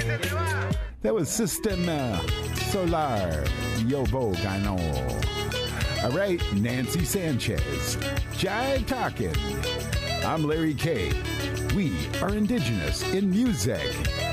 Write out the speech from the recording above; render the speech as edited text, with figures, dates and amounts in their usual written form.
That was System Solar, Yobo Gano. All right, Nancy Sanchez, Jive Talkin'. I'm Larry K. We are indigenous in music.